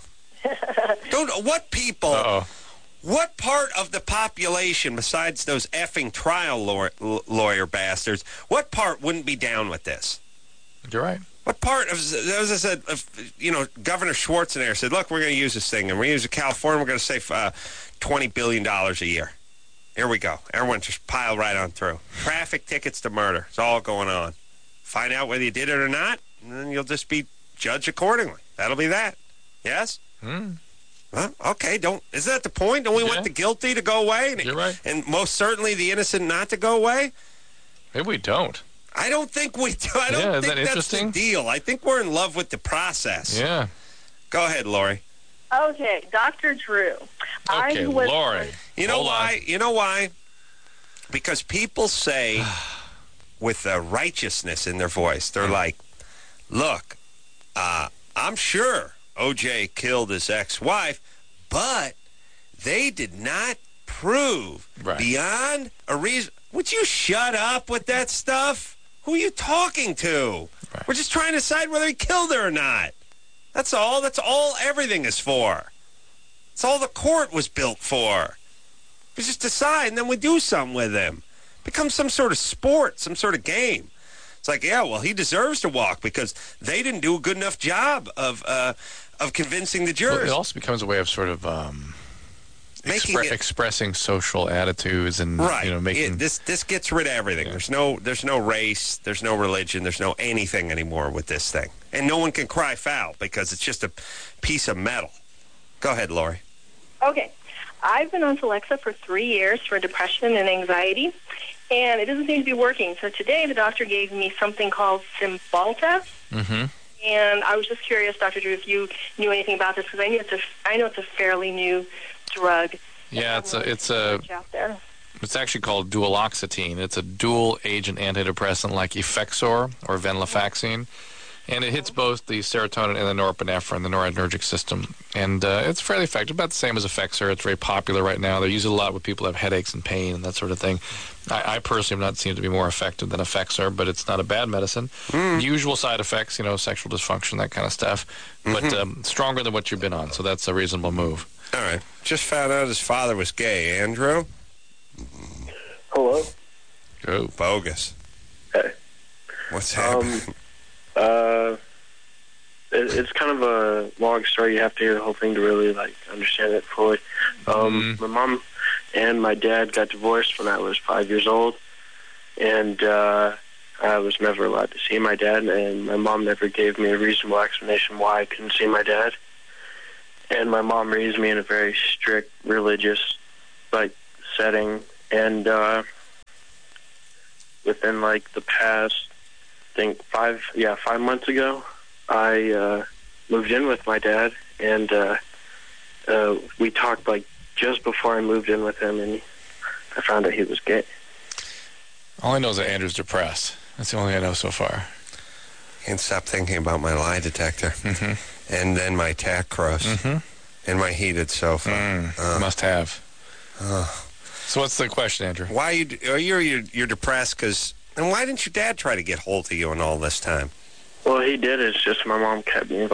What people... Uh-oh. What part of the population, besides those effing trial lawyer bastards, what part wouldn't be down with this? You're right. What part of, as I said, Governor Schwarzenegger said, look, we're going to use this thing, and we're going to use it in California, we're going to save $20 billion a year. Here we go. Everyone just pile right on through. Traffic tickets to murder. It's all going on. Find out whether you did it or not, and then you'll just be judged accordingly. That'll be that. Yes? Well, okay, isn't that the point? Don't we want the guilty to go away? You're right. And most certainly the innocent not to go away? Maybe we don't. I don't think we do. I don't think that's the deal. I think we're in love with the process. Yeah. Go ahead, Lori. Okay, Dr. Drew. Okay, Lori. You know why? You know why? Because people say with righteousness in their voice, they're like, look, I'm sure O.J. killed his ex-wife, but they did not prove beyond a reason. Would you shut up with that stuff? Who are you talking to? Right. We're just trying to decide whether he killed her or not. That's all. That's all everything is for. That's all the court was built for. We just decide, and then we do something with him. Become some sort of sport, some sort of game. It's like, yeah, well, he deserves to walk because they didn't do a good enough job of convincing the jurors. Well, it also becomes a way of sort of expressing social attitudes and making this gets rid of everything. Yeah. There's no race, there's no religion, there's no anything anymore with this thing, and no one can cry foul because it's just a piece of metal. Go ahead, Lori. Okay, I've been on Celexa for 3 years for depression and anxiety, and it doesn't seem to be working. So today the doctor gave me something called Cymbalta. Mm-hmm. And I was just curious, Dr. Drew, if you knew anything about this, because I know it's a fairly new drug. Yeah, it's actually called dualoxetine. It's a dual agent antidepressant like Effexor or venlafaxine, and it hits both the serotonin and the norepinephrine, the noradrenergic system, and it's fairly effective, about the same as Effexor. It's very popular right now. They use it a lot with people who have headaches and pain and that sort of thing. I personally have not seen it to be more effective than Effexor, but it's not a bad medicine. Usual side effects, sexual dysfunction, that kind of stuff, but stronger than what you've been on, so that's a reasonable move. All right. Just found out his father was gay. Andrew? Hello? Oh, bogus. Hey. What's happening? It's kind of a long story. You have to hear the whole thing to really, understand it fully. My mom and my dad got divorced when I was 5 years old, and I was never allowed to see my dad, and my mom never gave me a reasonable explanation why I couldn't see my dad. And my mom raised me in a very strict religious, setting. And within, the past, I think 5 months ago, I moved in with my dad, and we talked, just before I moved in with him, and I found out he was gay. All I know is that Andrew's depressed. That's the only thing I know so far. Can't stop thinking about my lie detector. And then my tack cross. And my heated sofa. Must have. So what's the question, Andrew? Why you're depressed? And why didn't your dad try to get hold of you in all this time? Well, he did. It's just my mom kept me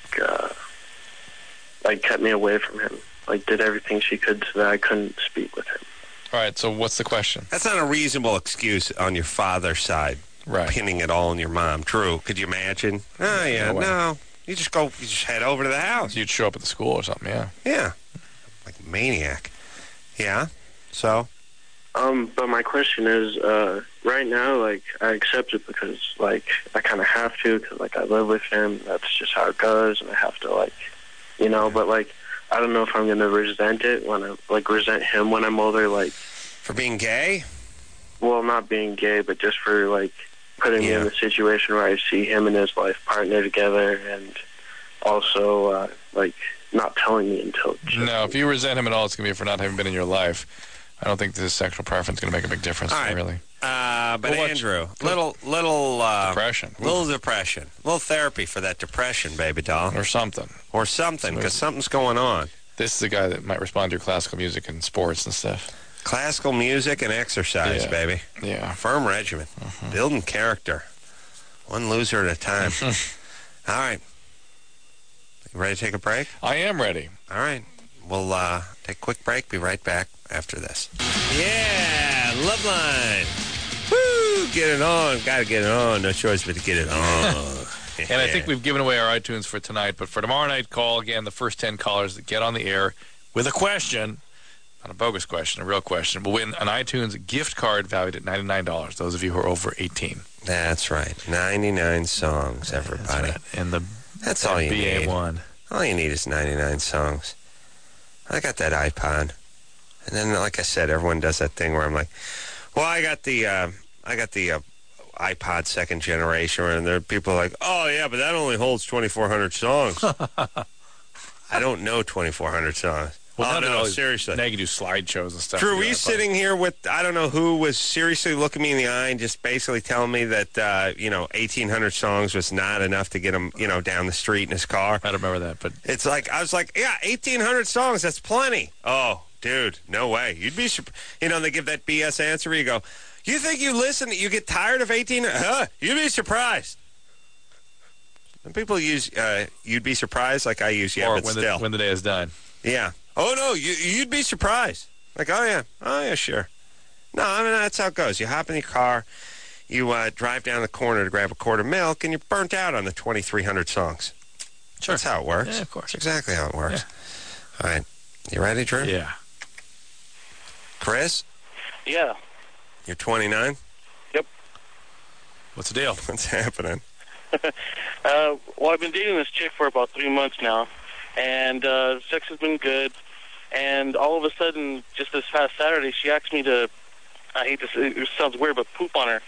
kept me away from him. Did everything she could so that I couldn't speak with him. All right. So what's the question? That's not a reasonable excuse on your father's side. Right. Pinning it all on your mom. True. Could you imagine? Oh yeah. No. You just head over to the house. You'd show up at the school or something. Yeah. Yeah. Like a maniac. Yeah. So. But my question is, right now, I accept it because, I kind of have to, because, I live with him. That's just how it goes, and I have to, but, I don't know if I'm going to resent it when I, resent him when I'm older, For being gay? Well, not being gay, but just for, putting me in a situation where I see him and his life partner together, and also, not telling me until... No, if you resent him at all, it's going to be for not having been in your life. I don't think this sexual preference is going to make a big difference, really. But Andrew, little depression. Little depression. Little therapy for that depression, baby doll. Or something. Because something's going on. This is the guy that might respond to your classical music and sports and stuff. Classical music and exercise, baby. Yeah. Firm regimen. Building character. One loser at a time. All right. You ready to take a break? I am ready. All right. We'll take a quick break. Be right back after this. Yeah, Loveline. Woo, get it on. Got to get it on. No choice but to get it on. And I think we've given away our iTunes for tonight, but for tomorrow night, call again the first 10 callers that get on the air with a question, not a bogus question, a real question, will win an iTunes gift card valued at $99, those of you who are over 18. That's right. 99 songs, everybody. That's right. And that's all you need. BA1. All you need is 99 songs. I got that iPod. And then, like I said, everyone does that thing where I'm like, well, I got the iPod second generation, and there are people like, oh, yeah, but that only holds 2,400 songs. I don't know 2,400 songs. Well, no, seriously. Now you can do slideshows and stuff. Drew, were you sitting here with, I don't know who was seriously looking me in the eye and just basically telling me that, 1,800 songs was not enough to get him, down the street in his car? I don't remember that, but... It's like, I was like, yeah, 1,800 songs, that's plenty. Oh, dude, no way. You'd be, they give that BS answer where you go, you think you listen, you get tired of 1,800? You'd be surprised. Some people use, you'd be surprised, like I use, yeah, or but still. When the day is done. Yeah. Oh, no, you'd be surprised. Like, oh, yeah, sure. No, I mean, that's how it goes. You hop in your car, you drive down the corner to grab a quart of milk, and you're burnt out on the 2,300 songs. Sure. That's how it works. Yeah, of course. That's exactly how it works. Yeah. All right. You ready, Drew? Yeah. Chris? Yeah. You're 29? Yep. What's the deal? What's happening? Well, I've been dating this chick for about 3 months now, and sex has been good. And all of a sudden, just this past Saturday, she asked me to, I hate this, it sounds weird, but poop on her.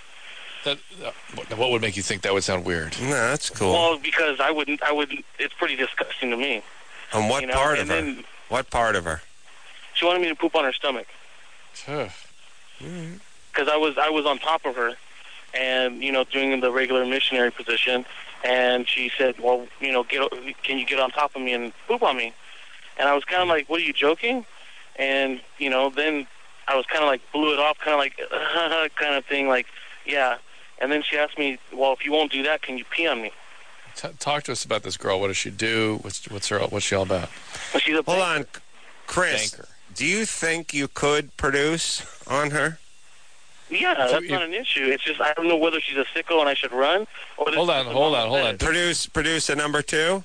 What would make you think that would sound weird? No, that's cool. Well, because I wouldn't, it's pretty disgusting to me. On what part of her? What part of her? She wanted me to poop on her stomach. Tough. Because I was on top of her, and, doing the regular missionary position, and she said, well, can you get on top of me and poop on me? And I was kind of like, what, are you joking? And, then I was kind of like, blew it off, kind of like, kind of thing, like, yeah. And then she asked me, well, if you won't do that, can you pee on me? Talk to us about this girl. What does she do? What's she all about? Well, she's a Hold on, Chris. Banker. Do you think you could produce on her? Yeah, that's not an issue. It's just I don't know whether she's a sicko and I should run. Or hold on. Produce a number 2?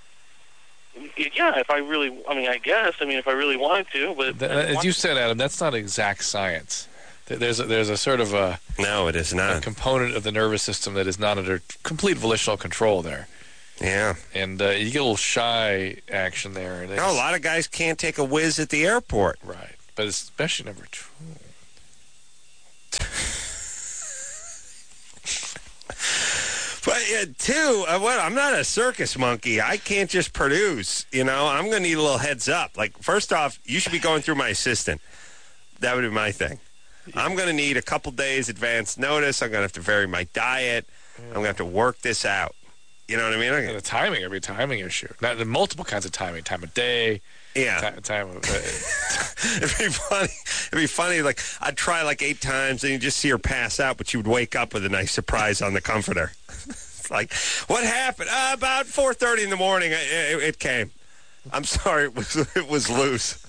Yeah, if I really, I guess. If I really wanted to. But as you said, Adam, that's not exact science. There's a sort of a No, it is not. component of the nervous system that is not under complete volitional control there. Yeah. And you get a little shy action there. And No, a lot of guys can't take a whiz at the airport. Right. But especially number 2. But two, I'm not a circus monkey. I can't just produce. I'm going to need a little heads up. Like, first off, you should be going through my assistant. That would be my thing. Yeah. I'm going to need a couple days advance notice. I'm going to have to vary my diet. Yeah. I'm going to have to work this out. You know what I mean? The timing, it'd be a timing issue. Not multiple kinds of timing. Time of day. Yeah. Time of... It'd be funny. Like, I'd try like 8 times, and you just see her pass out, but she would wake up with a nice surprise on the comforter. It's like, what happened? About 4:30 in the morning, it came. I'm sorry, it was loose.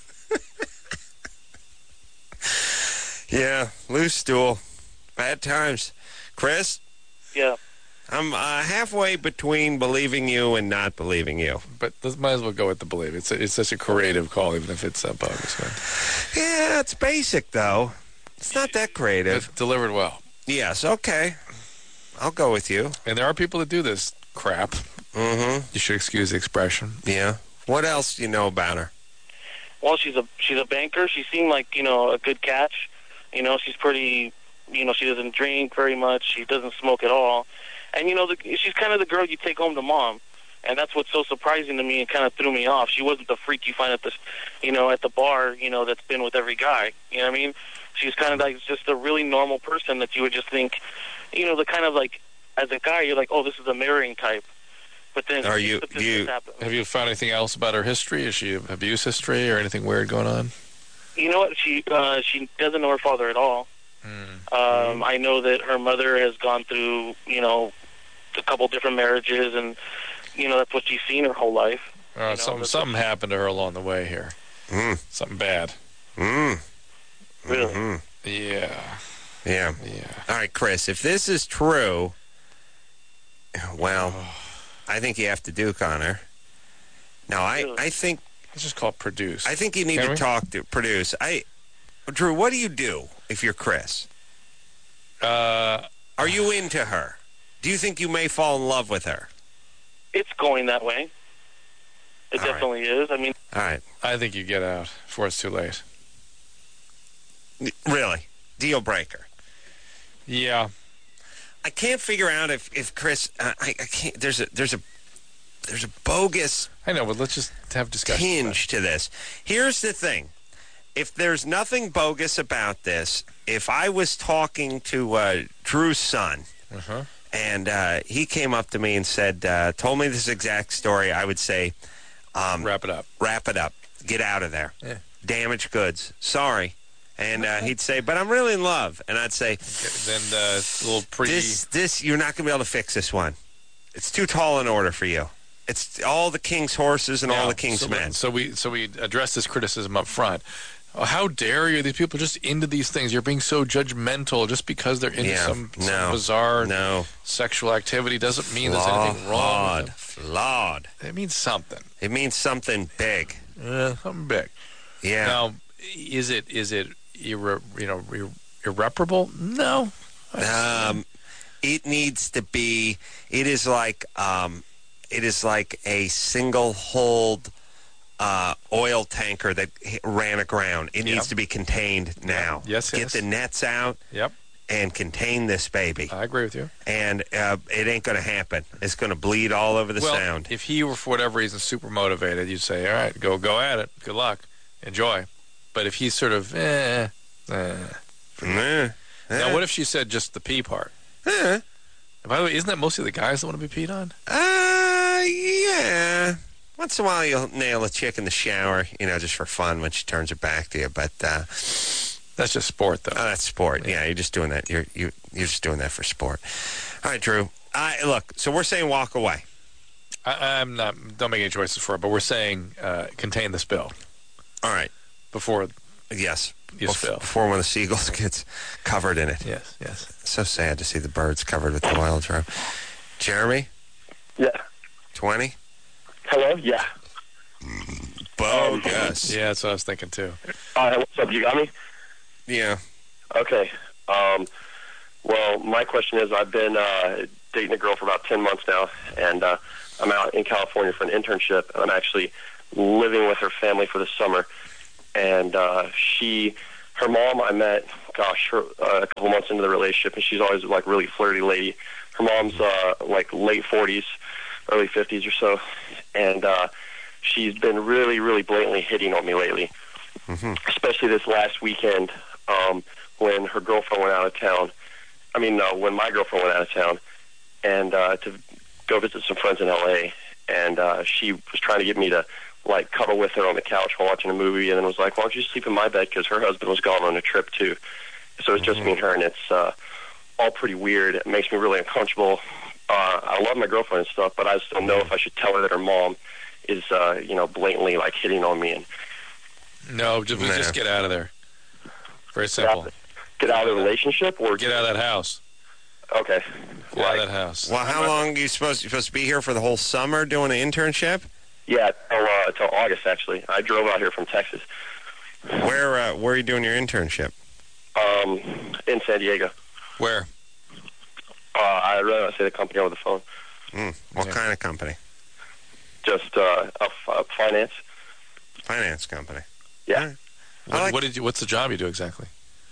Yeah, loose stool. Bad times. Chris? Yeah. I'm halfway between believing you and not believing you. But might as well go with the believe. It's such a creative call, even if it's bogus. Man. Yeah, it's basic, though. It's not that creative. It's delivered well. Yes, okay. I'll go with you. And there are people that do this crap. Mm-hmm. You should excuse the expression. Yeah. What else do you know about her? Well, she's a banker. She seemed like, a good catch. She's pretty, she doesn't drink very much. She doesn't smoke at all. And, she's kind of the girl you take home to mom. And that's what's so surprising to me and kind of threw me off. She wasn't the freak you find at the, at the bar, that's been with every guy. You know what I mean? She's kind of like just a really normal person that you would just think, the kind of like, as a guy, you're like, oh, this is a mirroring type. But then have you found anything else about her history? Is she abuse history or anything weird going on? You know what? She doesn't know her father at all. I know that her mother has gone through, a couple different marriages, and that's what she's seen her whole life. Something happened to her along the way here. Something bad. Really? Mm-hmm. Yeah. All right, Chris, if this is true, well, I think you have to duke on her. No, I think... Let's just call it produce. I think you need to talk to produce. Drew, what do you do if you're Chris? Are you into her? Do you think you may fall in love with her? It's going that way. It definitely is. I mean... All right. I think you get out before it's too late. Really? Deal breaker. Yeah. I can't figure out if Chris... I can't... There's a bogus... I know, but let's just have discussion. Hinge to this. Here's the thing. If there's nothing bogus about this, if I was talking to Drew's son, and he came up to me and said, told me this exact story, I would say... wrap it up. Wrap it up. Get out of there. Yeah. Damaged goods. Sorry. And he'd say, but I'm really in love. And I'd say... Then a little This, you're not going to be able to fix this one. It's too tall an order for you. It's all the king's horses and all the king's men. So we address this criticism up front. How dare you? These people are just into these things. You're being so judgmental just because they're into some bizarre sexual activity doesn't mean there's anything wrong with them. Flawed. It means something. It means something big. Something big. Yeah. Now, is it irreparable? No. It needs to be. It is like a single hold oil tanker that ran aground. It needs to be contained now. Yes. Get the nets out. Yep. And contain this baby. I agree with you. And it ain't going to happen. It's going to bleed all over the sound. If he were, for whatever reason, super motivated, you'd say, all right, go at it. Good luck. Enjoy. But if he's sort of, Now, what if she said just the pee part? By the way, isn't that mostly the guys that want to be peed on? Yeah. Once in a while, you'll nail a chick in the shower, just for fun when she turns her back to you. But that's just sport, though. That's sport. Yeah, you're just doing that. You're just doing that for sport. All right, Drew. Look, so we're saying walk away. I'm not. Don't make any choices for it. But we're saying contain the spill. All right. Before. Yes. You spill. Before one of the seagulls gets covered in it. Yes. It's so sad to see the birds covered with the oil, Drew. Jeremy? Yeah. 20? Hello? Yeah. Bogus. Yeah, that's what I was thinking, too. What's up? You got me? Yeah. Okay. Well, my question is, I've been dating a girl for about 10 months now, and I'm out in California for an internship. I'm actually living with her family for the summer, and her mom I met, a couple months into the relationship, and she's always like really flirty lady. Her mom's like late 40s, early 50s or so, and she's been really, really blatantly hitting on me lately, especially this last weekend when her girlfriend went out of town. I mean, no, when my girlfriend went out of town, and to go visit some friends in L.A., and she was trying to get me to, like, cuddle with her on the couch while watching a movie, and then was like, why don't you sleep in my bed, because her husband was gone on a trip, too. So it's just me and her, and it's all pretty weird. It makes me really uncomfortable. I love my girlfriend and stuff, but I just don't know if I should tell her that her mom is, blatantly, like, hitting on me. No, just get out of there. Very simple. Get out of the relationship, or get out of that house. Okay. Get out of that house. Well, how long are you supposed to be here for the whole summer doing an internship? Yeah, till August, actually. I drove out here from Texas. Where are you doing your internship? In San Diego. Where? I'd rather not say the company over the phone. What kind of company? Just a finance. Finance company. Yeah. What's the job you do exactly?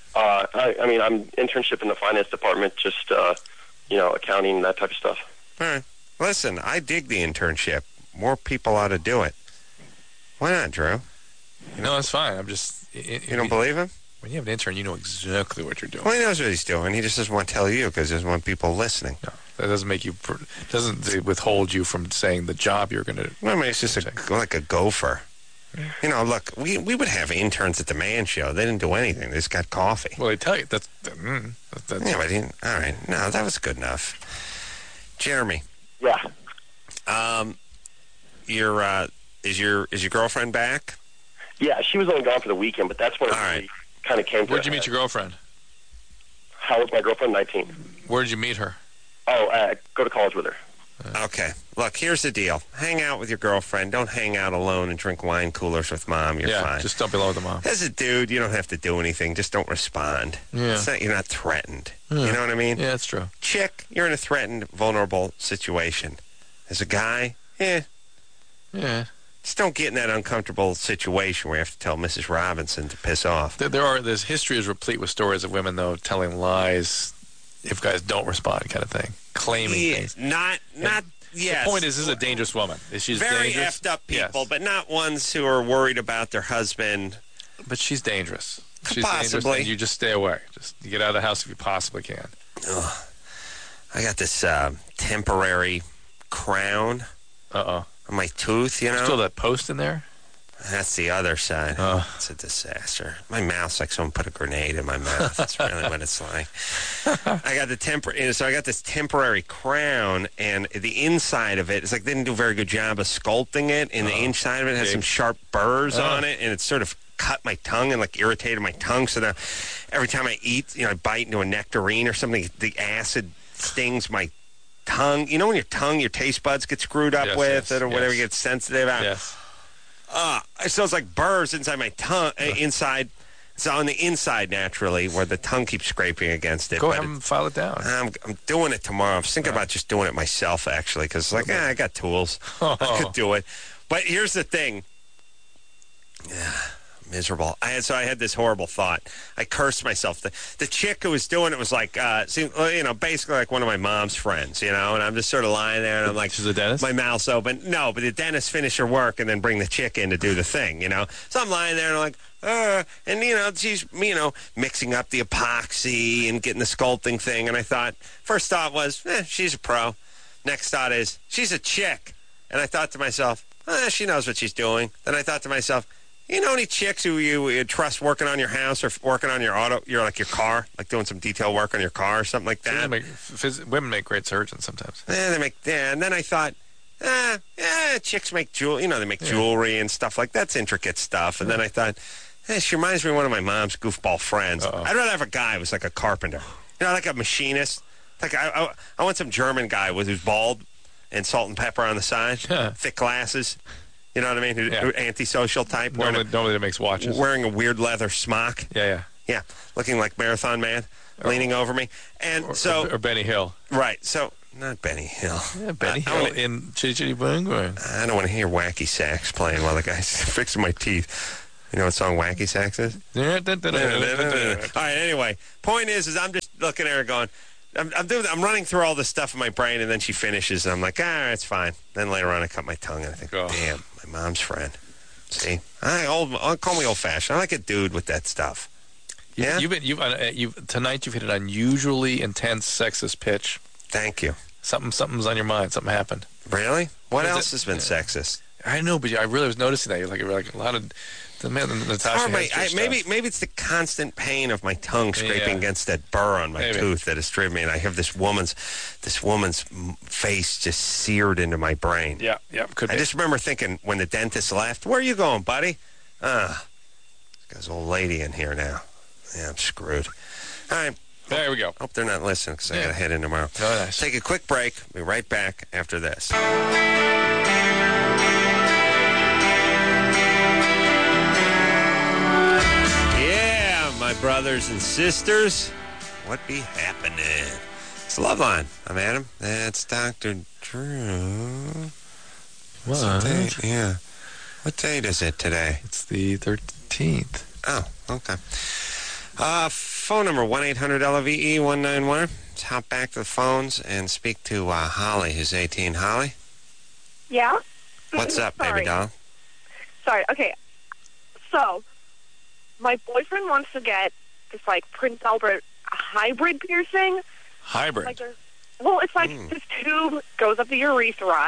I'm internship in the finance department, just, accounting, that type of stuff. All right. Listen, I dig the internship. More people ought to do it. Why not, Drew? No, it's fine. I'm just... You don't believe him? When you have an intern, you know exactly what you're doing. Well, he knows what he's doing. He just doesn't want to tell you because he doesn't want people listening. No, that doesn't make you... doesn't withhold you from saying the job you're going to... No, I mean, it's just like a gopher. You know, look, we would have interns at the Man Show. They didn't do anything. They just got coffee. Well, they tell you that's yeah, but all right. No, that was good enough. Jeremy. Yeah. Is your girlfriend back? Yeah, she was only gone for the weekend, but that's when it really kind of came to Where'd you meet your girlfriend? How old's my girlfriend? 19. Where'd you meet her? Go to college with her. Okay. Look, here's the deal. Hang out with your girlfriend. Don't hang out alone and drink wine coolers with Mom. You're fine. Just don't be alone with the mom. As a dude, you don't have to do anything. Just don't respond. Yeah. You're not threatened. You know what I mean? Yeah, that's true. Chick, you're in a threatened, vulnerable situation. As a guy, Yeah. just don't get in that uncomfortable situation where you have to tell Mrs. Robinson to piss off. This history is replete with stories of women, though, telling lies if guys don't respond, kind of thing. Claiming things. Yes. The point is, this is a dangerous woman. She's very dangerous. effed up people, but not ones who are worried about their husband. But she's dangerous. She's Possibly. dangerous, and you just stay away. Just get out of the house if you possibly can. Ugh. I got this temporary crown on my tooth, you know? Still that post in there? That's the other side. It's a disaster. My mouth's like someone put a grenade in my mouth. That's really what it's like. I got this temporary crown, and the inside of it, it's like they didn't do a very good job of sculpting it, and the inside of it has some sharp burrs on it, and it's sort of cut my tongue and like irritated my tongue. So now every time I eat, I bite into a nectarine or something, the acid stings my tongue. You know when your taste buds get screwed up or whatever, you get sensitive out? Yes. So it's like burrs inside my tongue, inside. It's on the inside naturally, where the tongue keeps scraping against it. Go ahead and file it down. I'm doing it tomorrow. I was thinking about just doing it myself, actually, because I got tools. I could do it. But here's the thing. Miserable. I had this horrible thought. I cursed myself. The chick who was doing it was like, basically like one of my mom's friends, and I'm just sort of lying there, and I'm like, she's a dentist? My mouth's open. No, but the dentist finished her work and then bring the chick in to do the thing, So I'm lying there, and I'm like, and, she's, mixing up the epoxy and getting the sculpting thing, and I thought, first thought was, she's a pro. Next thought is, she's a chick. And I thought to myself, she knows what she's doing. Then I thought to myself, you know any chicks who you trust working on your house or working on your your car, like doing some detail work on your car or something like that? Women make great surgeons sometimes. And then I thought, chicks make jewelry. They make jewelry and stuff like that's intricate stuff. And then I thought, she reminds me of one of my mom's goofball friends. I'd rather have a guy who's like a carpenter, like a machinist. Like I want some German guy who's bald and salt and pepper on the side, thick glasses. You know what I mean? Who antisocial type. Normally that makes watches. Wearing a weird leather smock. Yeah. Yeah, looking like Marathon Man, leaning over me. And or Benny Hill. Right, so, not Benny Hill. Yeah, Benny Hill in Chitty Chitty Bang Bang. I don't want to hear wacky sax playing while the guy's fixing my teeth. You know what song Wacky Sax is? All right, anyway, point is I'm just looking at her going, I'm running through all this stuff in my brain, and then she finishes, and I'm like, it's fine. Then later on, I cut my tongue, and I think, damn, my mom's friend. See, call me old-fashioned. I like a dude with that stuff. Yeah. Tonight you've hit an unusually intense sexist pitch. Thank you. Something's on your mind. Something happened. Really? What else has been sexist? I know, but I really was noticing that. You're like a lot of the Natasha. Maybe it's the constant pain of my tongue scraping against that burr on my tooth that has driven me, and I have this woman's face just seared into my brain. Yeah, could be. I just remember thinking when the dentist left, "Where are you going, buddy?" Got this old lady in here now. Yeah, I'm screwed. All right. There we go. Hope they're not listening because I got to head in tomorrow. Oh, nice. Take a quick break. Be right back after this. My brothers and sisters, what be happening? It's Loveline. I'm Adam. That's Dr. Drew. What? Yeah. What date is it today? It's the 13th. Oh, okay. Phone number 1-800-LVE-191. Let's hop back to the phones and speak to Holly, who's 18. Holly? Yeah? What's up, baby doll? Sorry, okay. So, my boyfriend wants to get this, Prince Albert hybrid piercing. Hybrid? It's like this tube goes up the urethra,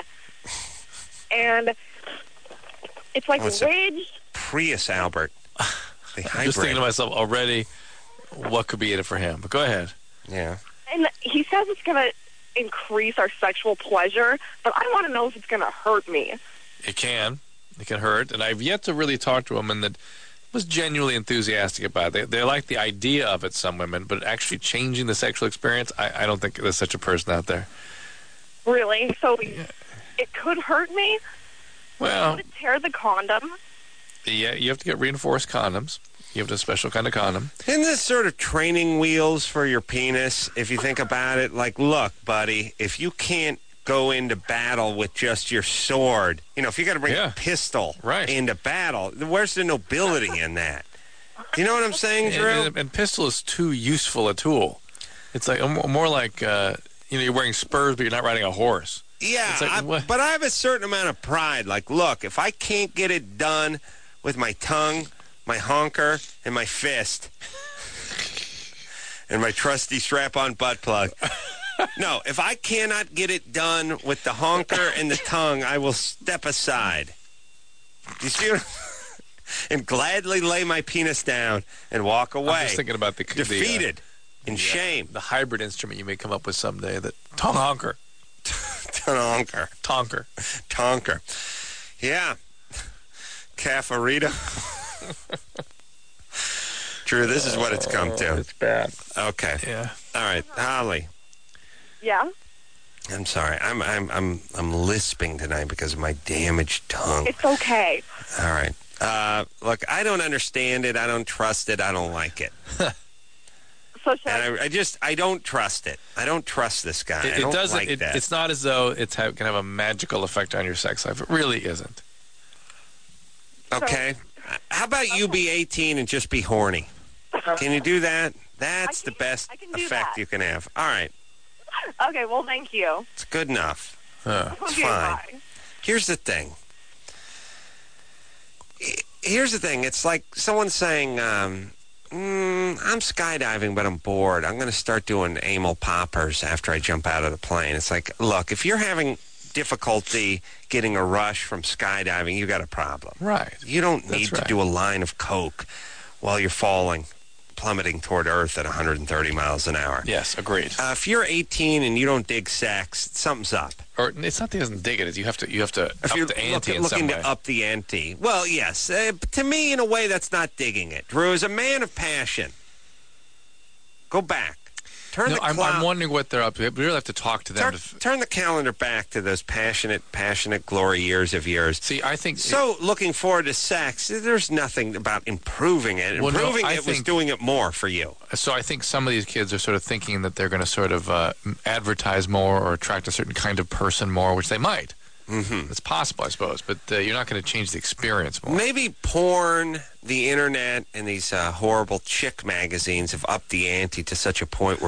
and it's like ridged. Prius Albert. The hybrid. I'm just thinking to myself already, what could be in it for him? But go ahead. Yeah. And he says it's going to increase our sexual pleasure, but I want to know if it's going to hurt me. It can. It can hurt. And I've yet to really talk to a woman that was genuinely enthusiastic about it. They like the idea of it, some women, but actually changing the sexual experience, I don't think there's such a person out there. Really? So it could hurt me? Well, would it tear the condom? Yeah, you have to get reinforced condoms. You have a special kind of condom. Isn't this sort of training wheels for your penis, if you think about it? Like, look, buddy, if you can't go into battle with just your sword, if you got to bring a pistol into battle, where's the nobility in that? You know what I'm saying, Drew? And pistol is too useful a tool. It's like more like you're wearing spurs, but you're not riding a horse. Yeah, but I have a certain amount of pride. Like, look, if I can't get it done with my tongue, my honker, and my fist, and my trusty strap-on butt plug. No, if I cannot get it done with the honker and the tongue, I will step aside. Do you see what and gladly lay my penis down and walk away. I'm just thinking about defeated in shame. The hybrid instrument you may come up with someday, the tongue honker. Tonker. Tonker. Yeah. Caffarita. Drew, this is what it's come to. It's bad. Okay. Yeah. All right, Holly. Yeah? I'm sorry. I'm lisping tonight because of my damaged tongue. It's okay. All right. Look, I don't understand it. I don't trust it. I don't like it. I don't trust it. I don't trust this guy. I don't like that. It's not as though it can have a magical effect on your sex life. It really isn't. Okay. How about you be 18 and just be horny? Can you do that? That's the best effect you can have. All right. Okay, well, thank you. It's good enough. It's fine. Bye. Here's the thing. It's like someone saying, I'm skydiving, but I'm bored. I'm going to start doing anal poppers after I jump out of the plane. It's like, look, if you're having difficulty getting a rush from skydiving, you got a problem. Right. You don't need to do a line of coke while you're plummeting toward Earth at 130 miles an hour. Yes, agreed. If you're 18 and you don't dig sex, something's up. Or it's not that he doesn't dig it. You have to up the ante in some way. Looking to up the ante. Well, yes. To me, in a way, that's not digging it. Drew is a man of passion. Go back. I'm wondering what they're up to. We really have to talk to them. Turn the calendar back to those passionate glory years of yours. See, I think... looking forward to sex, there's nothing about improving it. Improving it was doing it more for you. So I think some of these kids are sort of thinking that they're going to sort of advertise more or attract a certain kind of person more, which they might. Mm-hmm. It's possible, I suppose, but you're not going to change the experience more. Maybe porn, the internet, and these horrible chick magazines have upped the ante to such a point where